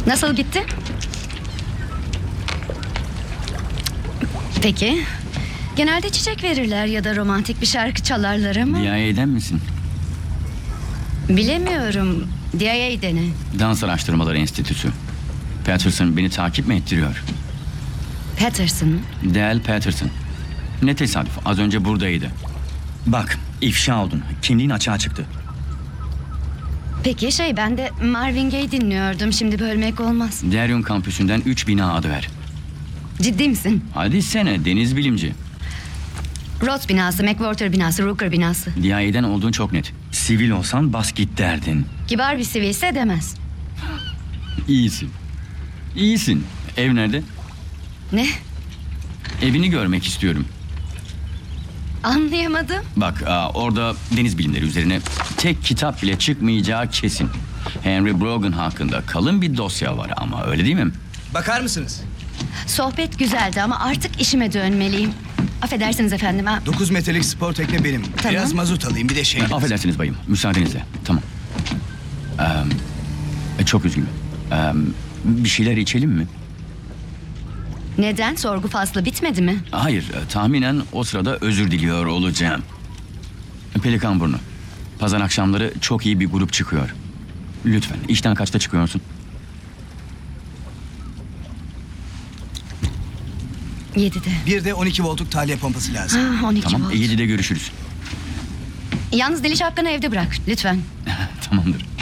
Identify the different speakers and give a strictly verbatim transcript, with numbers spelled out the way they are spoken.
Speaker 1: Nasıl gitti? Peki. Genelde çiçek verirler ya da romantik bir şarkı çalarlar ama...
Speaker 2: D I A'den misin?
Speaker 1: Bilemiyorum. D I A dene.
Speaker 2: Dans Araştırmaları Enstitüsü. Patterson beni takip mi ettiriyor?
Speaker 1: Patterson mı?
Speaker 2: Dale Patterson. Ne tesadüf, az önce buradaydı.
Speaker 3: Bak, ifşa oldun. Kimliğin açığa çıktı.
Speaker 1: Peki şey, ben de Marvin Gaye dinliyordum. Şimdi bölmek olmaz.
Speaker 2: Darien kampüsünden üç bina adı ver.
Speaker 1: Ciddi misin?
Speaker 2: Hadi sene, deniz bilimci.
Speaker 1: Roth binası, McWhorter binası, Rooker binası.
Speaker 2: D I A'den olduğun çok net.
Speaker 3: Sivil olsan bas git derdin.
Speaker 1: Kibar bir sivilse demez.
Speaker 2: İyisin. İyisin. Ev nerede?
Speaker 1: Ne?
Speaker 2: Evini görmek istiyorum.
Speaker 1: Anlayamadım.
Speaker 2: Bak, aa, orada deniz bilimleri üzerine tek kitap bile çıkmayacağı kesin. Henry Brogan hakkında kalın bir dosya var ama öyle değil mi?
Speaker 4: Bakar mısınız?
Speaker 1: Sohbet güzeldi ama artık işime dönmeliyim. Affedersiniz efendim. Ha.
Speaker 4: Dokuz metrelik spor tekne benim.
Speaker 1: Tamam.
Speaker 4: Biraz mazot alayım, bir de şey...
Speaker 2: Affedersiniz bayım, müsaadenizle. Tamam. Ee, çok üzgünüm. Ee, bir şeyler içelim mi?
Speaker 1: Neden? Sorgu faslı bitmedi mi?
Speaker 2: Hayır, e, tahminen o sırada özür diliyor olacağım. Pelikanburnu. Pazar akşamları çok iyi bir grup çıkıyor. Lütfen, işten kaçta çıkıyorsun?
Speaker 1: Yedide.
Speaker 4: Bir de on iki voltluk tahliye pompası lazım.
Speaker 1: Ha, on iki
Speaker 2: Tamam,
Speaker 1: volt.
Speaker 2: yedide görüşürüz.
Speaker 1: Yalnız Deliş Hakkı'nı evde bırak lütfen.
Speaker 2: Tamamdır.